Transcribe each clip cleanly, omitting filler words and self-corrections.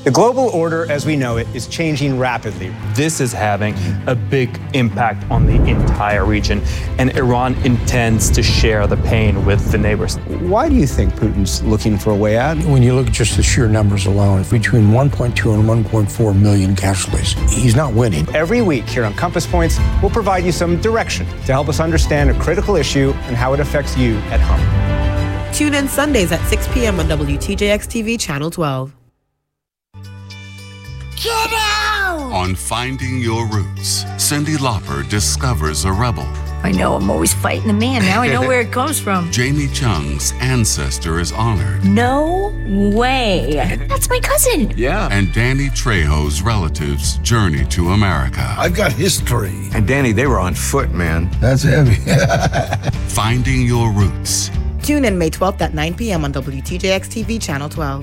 The global order as we know it is changing rapidly. This is having a big impact on the entire region, and Iran intends to share the pain with the neighbors. Why do you think Putin's looking for a way out? When you look at just the sheer numbers alone, between 1.2 and 1.4 million casualties, he's not winning. Every week here on Compass Points, we'll provide you some direction to help us understand a critical issue and how it affects you at home. Tune in Sundays at 6 p.m. on WTJX-TV Channel 12. Get out! On Finding Your Roots, Cyndi Lauper discovers a rebel. I know, I'm always fighting the man. Now I know where it comes from. Jamie Chung's ancestor is honored. No way. That's my cousin. Yeah. And Danny Trejo's relatives journey to America. I've got history. And Danny, they were on foot, man. That's heavy. Finding Your Roots. Tune in May 12th at 9 p.m. on WTJX-TV Channel 12.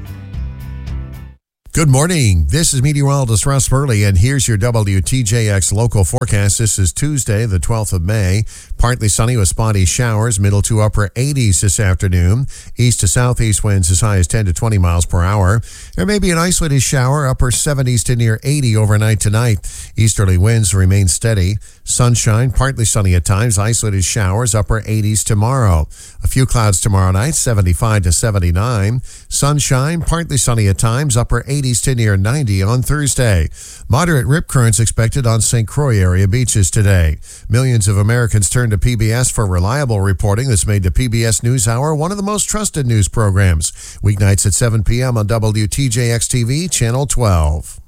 Good morning. This is meteorologist Russ Burley, and here's your WTJX local forecast. This is Tuesday, the 12th of May. Partly sunny with spotty showers, middle to upper 80s this afternoon. East to southeast winds as high as 10 to 20 miles per hour. There may be an isolated shower, upper 70s to near 80 overnight tonight. Easterly winds remain steady. Sunshine, partly sunny at times, isolated showers, upper 80s tomorrow. A few clouds tomorrow night, 75 to 79. Sunshine, partly sunny at times, upper 80s to near 90 on Thursday. Moderate rip currents expected on St. Croix area beaches today. Millions of Americans turn to PBS for reliable reporting that's made the PBS NewsHour one of the most trusted news programs. Weeknights at 7 p.m. on WTJX-TV, Channel 12.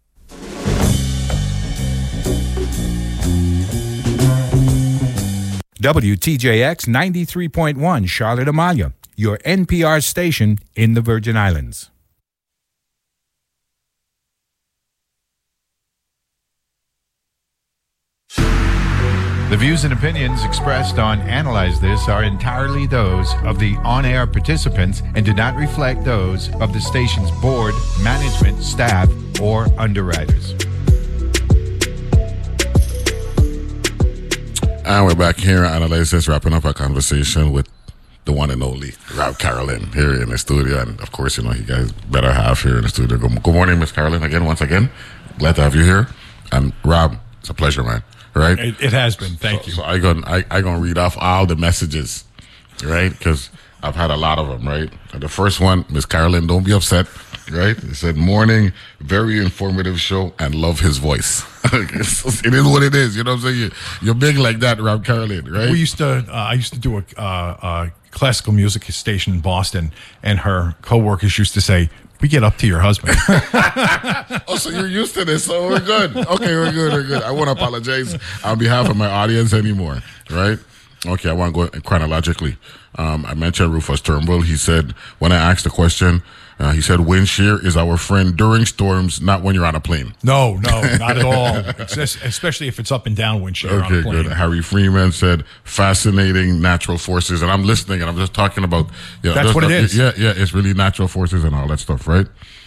WTJX 93.1 Charlotte Amalia, your NPR station in the Virgin Islands. The views and opinions expressed on Analyze This are entirely those of the on-air participants and do not reflect those of the station's board, management, staff, or underwriters. And we're back here at Analyze This, wrapping up our conversation with the one and only Rob Carolyn here in the studio. And of course, you know, you guys better have here in the studio. Good morning, Miss Carolyn, once again. Glad to have you here. And Rob, it's a pleasure, man. Right? It has been. Thank you. So I gonna read off all the messages, right? Because I've had a lot of them, right? And the first one, Miss Carolyn, don't be upset, right? It said, morning, very informative show, and love his voice. It is what it is. You know what I'm saying? You're big like that, Rob Carolyn, right? I used to do a classical music station in Boston, and her coworkers used to say, we get up to your husband. Oh, so you're used to this, so we're good. Okay, we're good. I won't apologize on behalf of my audience anymore, right? Okay, I want to go chronologically. I mentioned Rufus Turnbull. He said, when I asked the question, he said, wind shear is our friend during storms, not when you're on a plane. No, not at all. Especially if it's up and down wind shear on a plane. Good. Harry Freeman said, fascinating natural forces. And I'm listening, and I'm just talking about... That's what it is. Yeah, it's really natural forces and all that stuff, right?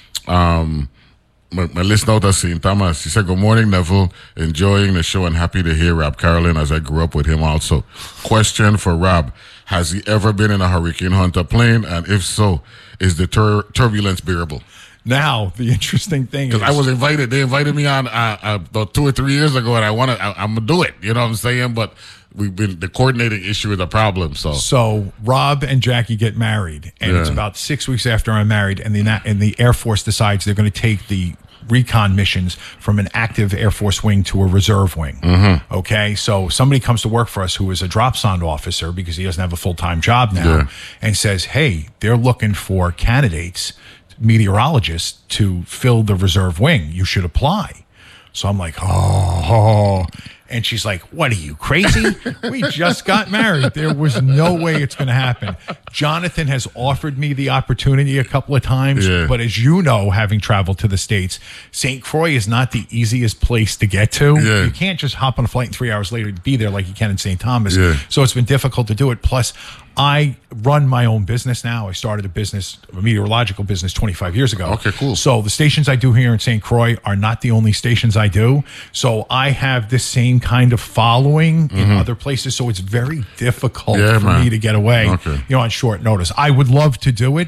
My listener out of St. Thomas, he said, good morning, Neville. Enjoying the show and happy to hear Rob Carolyn as I grew up with him also. Question for Rob. Has he ever been in a Hurricane Hunter plane? And if so, is the turbulence bearable? Now, the interesting thing is... Because I was invited. They invited me on about 2 or 3 years ago, and I'm going to do it. You know what I'm saying? But the coordinating issue is a problem. So Rob and Jackie get married, and it's about 6 weeks after I'm married, and the Air Force decides they're going to take the recon missions from an active Air Force wing to a reserve wing. Mm-hmm. Okay, so somebody comes to work for us who is a drop sound officer because he doesn't have a full-time job now, and says, hey, they're looking for candidates, meteorologists, to fill the reserve wing. You should apply. So I'm like, oh. And she's like, what are you, crazy? We just got married. There was no way it's going to happen. Jonathan has offered me the opportunity a couple of times, but as you know, having traveled to the States, St. Croix is not the easiest place to get to. You can't just hop on a flight and 3 hours later be there like you can in St. Thomas. So it's been difficult to do it. Plus, I run my own business now. I started a meteorological business 25 years ago. Okay, cool. So the stations I do here in St. Croix are not the only stations I do. So I have this same kind of following in other places. So it's very difficult for me to get away, on short notice. I would love to do it.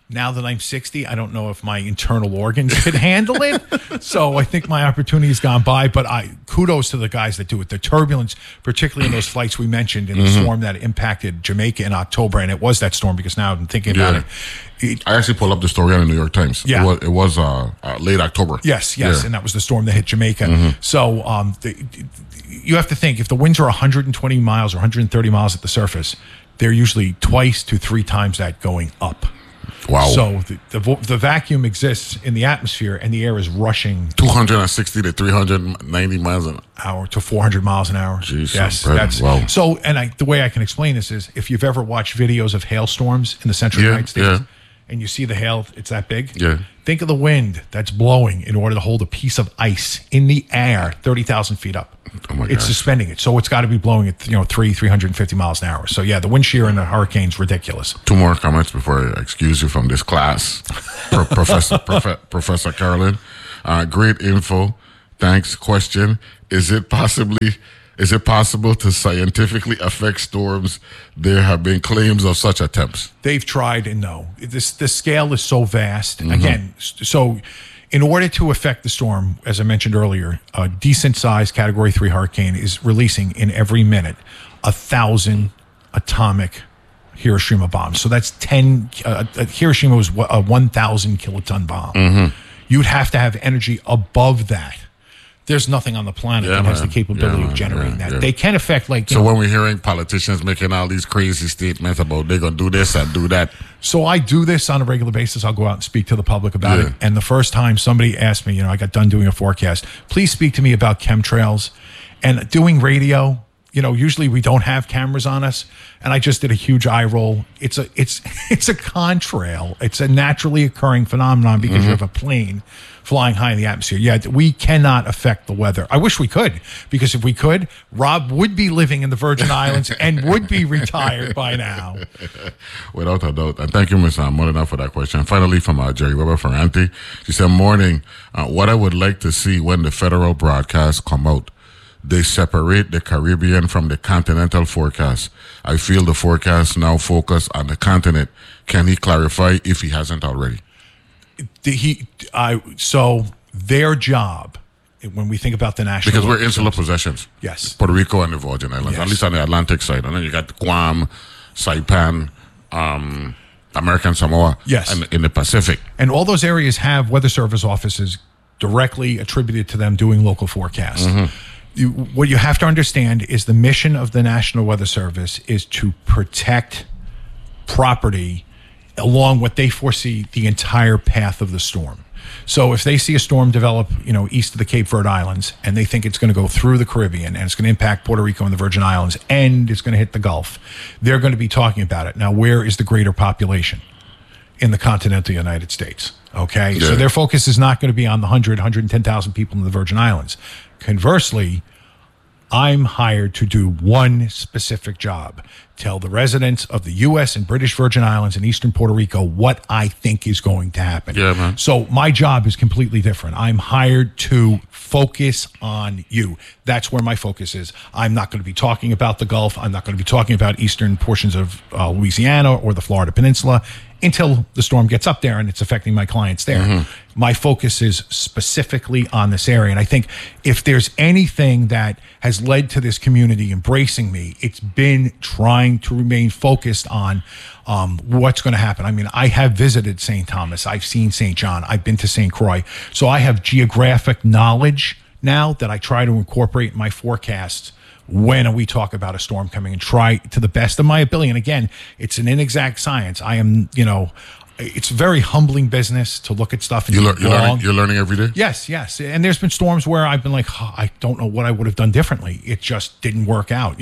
Now that I'm 60, I don't know if my internal organs could handle it. So I think my opportunity's gone by, but kudos to the guys that do it. The turbulence, particularly in those flights we mentioned in the storm that impacted Jamaica in October, and it was that storm because now I'm thinking about it. I actually pulled up the story on the New York Times. Yeah. It was late October. Yes, Yeah. and that was the storm that hit Jamaica. So you have to think, if the winds are 120 miles or 130 miles at the surface, they're usually 2 to 3 times that going up. Wow. So the vacuum exists in the atmosphere, and the air is rushing 260 to 390 miles an hour to 400 miles an hour. Jeez, yes, that's wow. So. And the way I can explain this is, if you've ever watched videos of hailstorms in the central United States, and you see the hail, it's that big. Yeah. Think of the wind that's blowing in order to hold a piece of ice in the air 30,000 feet up. Oh my It's gosh. suspending it, so it's got to be blowing at 350 miles an hour. So yeah, the wind shear in a hurricane's ridiculous. 2 more comments before I excuse you from this class. Professor Carolyn, great info. Thanks. Question: Is it possible to scientifically affect storms? There have been claims of such attempts. They've tried, and no. The scale is so vast. Again, so in order to affect the storm, as I mentioned earlier, a decent-sized Category 3 hurricane is releasing in every minute 1,000 atomic Hiroshima bombs. So that's 10. Hiroshima was a 1,000 kiloton bomb. You'd have to have energy above that. There's nothing on the planet that has the capability of generating that. They can affect, So when we're hearing politicians making all these crazy statements about they're going to do this and do that. So I do this on a regular basis. I'll go out and speak to the public about it. And the first time somebody asked me, I got done doing a forecast, please speak to me about chemtrails. And doing radio, usually we don't have cameras on us. And I just did a huge eye roll. It's a contrail. It's a naturally occurring phenomenon because you have a plane flying high in the atmosphere. Yeah, we cannot affect the weather. I wish we could, because if we could, Rob would be living in the Virgin Islands and would be retired by now. Without a doubt. And thank you, Ms. Molina, for that question. Finally, from Jerry Weber Ferranti. She said, morning, what I would like to see when the federal broadcasts come out, they separate the Caribbean from the continental forecast. I feel the forecast now focus on the continent. Can he clarify if he hasn't already? So their job, when we think about the national, because we're insular possessions. Yes. Puerto Rico and the Virgin Islands, at least on the Atlantic side. And then you got Guam, Saipan, American Samoa, and in the Pacific. And all those areas have Weather Service offices directly attributed to them doing local forecasts. What you have to understand is the mission of the National Weather Service is to protect property along what they foresee the entire path of the storm. So if they see a storm develop, east of the Cape Verde Islands, and they think it's going to go through the Caribbean and it's going to impact Puerto Rico and the Virgin Islands and it's going to hit the Gulf, they're going to be talking about it. Now, where is the greater population? In the continental United States. Okay. So their focus is not going to be on the 110,000 people in the Virgin Islands. Conversely, I'm hired to do one specific job. Tell the residents of the U.S. and British Virgin Islands and Eastern Puerto Rico what I think is going to happen. Yeah, man. So my job is completely different. I'm hired to focus on you. That's where my focus is. I'm not going to be talking about the Gulf. I'm not going to be talking about eastern portions of Louisiana or the Florida Peninsula until the storm gets up there and it's affecting my clients there. My focus is specifically on this area. And I think if there's anything that has led to this community embracing me, it's been trying to remain focused on what's going to happen. I mean, I have visited St. Thomas. I've seen St. John. I've been to St. Croix. So I have geographic knowledge now that I try to incorporate in my forecasts when we talk about a storm coming, and try to the best of my ability. And again, it's an inexact science. I am, it's a very humbling business to look at stuff and you're learning every day. Yes. And there's been storms where I've been like, I don't know what I would have done differently. It just didn't work out.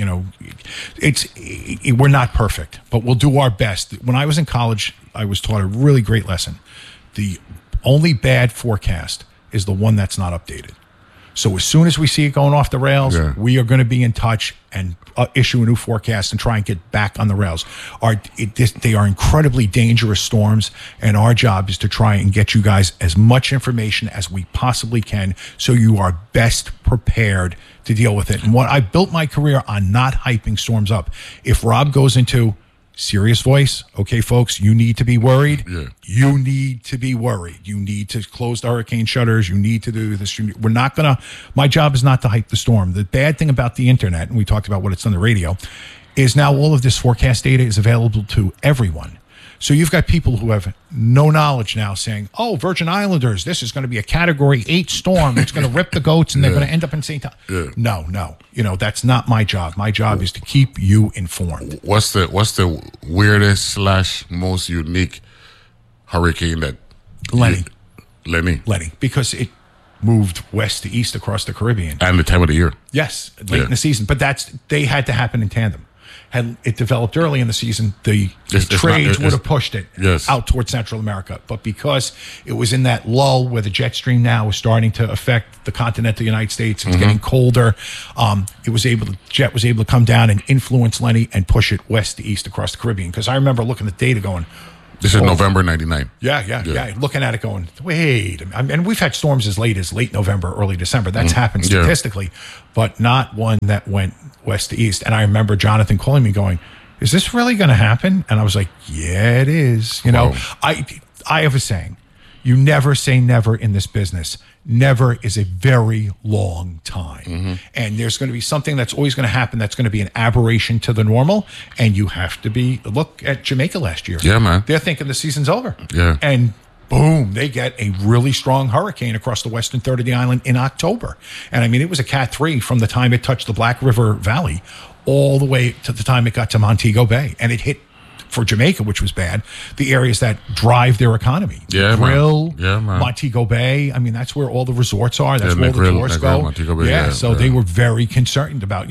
We're not perfect, but we'll do our best. When I was in college, I was taught a really great lesson. The only bad forecast is the one that's not updated. So as soon as we see it going off the rails, we are going to be in touch and issue a new forecast and try and get back on the rails. They are incredibly dangerous storms, and our job is to try and get you guys as much information as we possibly can so you are best prepared to deal with it. And I built my career on not hyping storms up. If Rob goes into serious voice. Okay, folks, you need to be worried. Yeah. You need to be worried. You need to close the hurricane shutters. You need to do this. We're not going to, my job is not to hype the storm. The bad thing about the internet, and we talked about what it's on the radio, is now all of this forecast data is available to everyone. So you've got people who have no knowledge now saying, oh, Virgin Islanders, this is going to be a Category 8 storm. It's going to rip the goats and they're going to end up in St. Thomas. Yeah. No. That's not my job. My job is to keep you informed. What's the weirdest / most unique hurricane that Lenny? Because it moved west to east across the Caribbean. And the time of the year. Yes, late in the season. But they had to happen in tandem. Had it developed early in the season, the trades would have pushed it out towards Central America. But because it was in that lull where the jet stream now was starting to affect the continental United States, it's getting colder. Jet was able to come down and influence Lenny and push it west to east across the Caribbean. Because I remember looking at the data going, this is November 99. Yeah. Looking at it going, wait. And we've had storms as late November, early December. That's happened statistically, but not one that went west to east. And I remember Jonathan calling me going, is this really going to happen? And I was like, yeah, it is. You know, I have a saying, you never say never in this business. Never is a very long time. And there's going to be something that's always going to happen that's going to be an aberration to the normal. And you have to look at Jamaica last year. Yeah, man. They're thinking the season's over. Yeah. And boom, they get a really strong hurricane across the western third of the island in October. And I mean, it was a Cat 3 from the time it touched the Black River Valley all the way to the time it got to Montego Bay. And it hit, for Jamaica, which was bad, the areas that drive their economy. Yeah, Grill, man. Montego Bay. I mean, that's where all the resorts are. That's where all the Grill, tourists go. Montego Bay, They were very concerned about,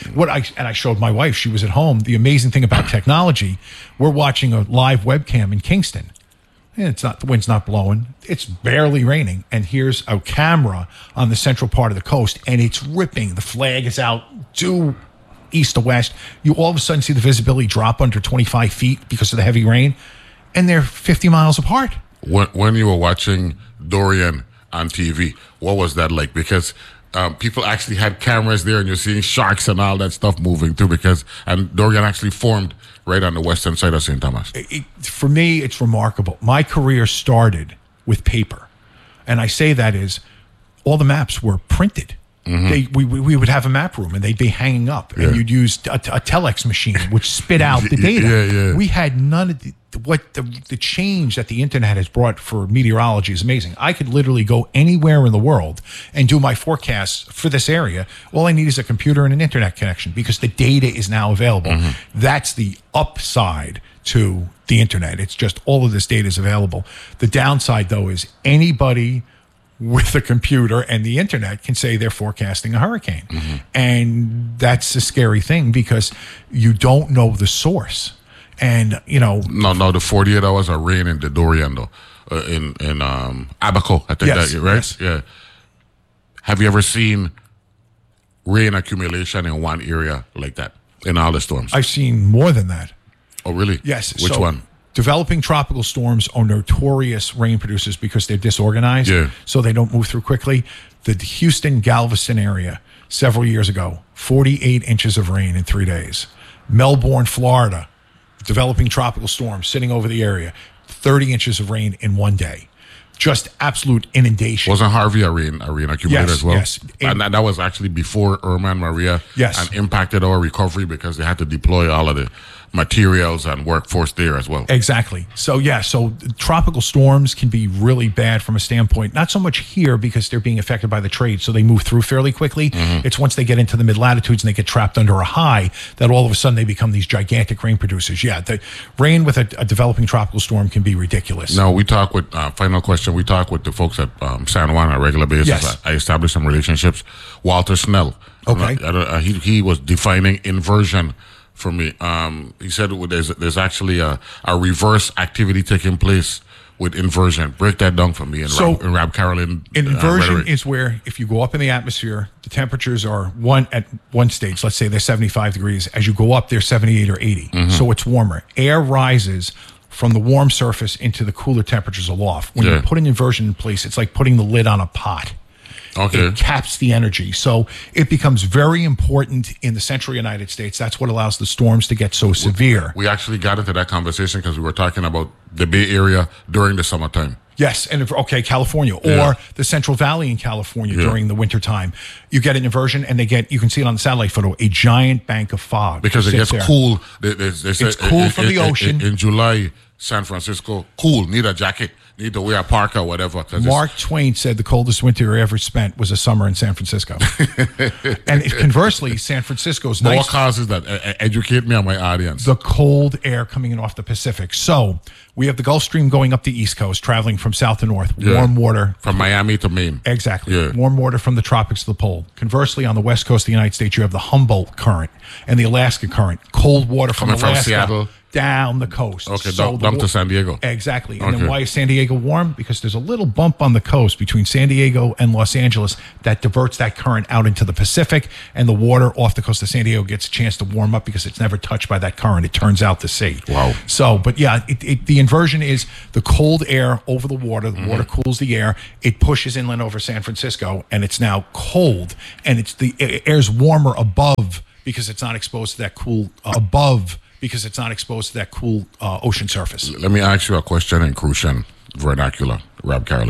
I showed my wife, she was at home. The amazing thing about technology, we're watching a live webcam in Kingston. And the wind's not blowing. It's barely raining. And here's a camera on the central part of the coast, and it's ripping. The flag is out due east to west. You all of a sudden see the visibility drop under 25 feet because of the heavy rain, and they're 50 miles apart. When you were watching Dorian on TV, what was that like? Because people actually had cameras there, and you're seeing sharks and all that stuff moving too. And Dorian actually formed right on the western side of St. Thomas. For me, it's remarkable. My career started with paper, and I say that is all the maps were printed. We would have a map room, and they'd be hanging up, and you'd use a telex machine, which spit out the data. We had none of the change that the internet has brought for meteorology is amazing. I could literally go anywhere in the world and do my forecasts for this area. All I need is a computer and an internet connection because the data is now available. That's the upside to the internet. It's just all of this data is available. The downside, though, is anybody with a computer and the internet can say they're forecasting a hurricane. And that's a scary thing because you don't know the source. And, No, the 48 hours of rain in the Dorian, though, in Abaco, I think that, right? Yes. Yeah. Have you ever seen rain accumulation in one area like that in all the storms? I've seen more than that. Oh, really? Yes. Which one? Developing tropical storms are notorious rain producers because they're disorganized, so they don't move through quickly. The Houston, Galveston area, several years ago, 48 inches of rain in 3 days. Melbourne, Florida, developing tropical storm sitting over the area, 30 inches of rain in 1 day. Just absolute inundation. Wasn't Harvey a rain accumulator as well? Yes. And that was actually before Irma and Maria and impacted our recovery because they had to deploy all of the materials and workforce there as well. Exactly. So tropical storms can be really bad from a standpoint, not so much here because they're being affected by the trade, so they move through fairly quickly. It's once they get into the mid-latitudes and they get trapped under a high that all of a sudden they become these gigantic rain producers. The rain with a developing tropical storm can be ridiculous. No, we talk with, final question, we talk with the folks at San Juan on a regular basis. Yes. I established some relationships. Walter Snell. Okay. He was defining inversion for me. He said there's actually a reverse activity taking place with inversion. Break that down for me in Rab Carolyn. Inversion is where if you go up in the atmosphere, the temperatures are at one stage, let's say they're 75 degrees. As you go up, they're 78 or 80. So it's warmer. Air rises from the warm surface into the cooler temperatures aloft. When you put an inversion in place, it's like putting the lid on a pot. Okay. It caps the energy. So it becomes very important in the central United States. That's what allows the storms to get so severe. We actually got into that conversation because we were talking about the Bay Area during the summertime. Yes, and California or the Central Valley in California during the wintertime. You get an inversion, and you can see it on the satellite photo, a giant bank of fog. Because it gets cool. It's cool from the ocean. In July, San Francisco, cool. Need a jacket. Need to wear a parka or whatever. Mark Twain said the coldest winter he ever spent was a summer in San Francisco. And conversely, San Francisco's More nice. causes that. Educate me on my audience. The cold air coming in off the Pacific. So we have the Gulf Stream going up the East Coast, traveling from south to north. Warm water. From Miami to Maine. Exactly. Yeah. Warm water from the tropics to the pole. Conversely, on the west coast of the United States, you have the Humboldt current and the Alaska current. Cold water from Coming Alaska from Seattle down the coast. Okay, dump to San Diego. Exactly. And then why is San Diego warm? Because there's a little bump on the coast between San Diego and Los Angeles that diverts that current out into the Pacific, and the water off the coast of San Diego gets a chance to warm up because it's never touched by that current. It turns out to sea. Wow. So, but yeah, the inversion is the cold air over the water. The water cools the air. It pushes inland over San Francisco, and it's now cold, and the air's warmer above because it's not exposed to that cool ocean surface. Let me ask you a question in Crucian vernacular, Rob Carolan.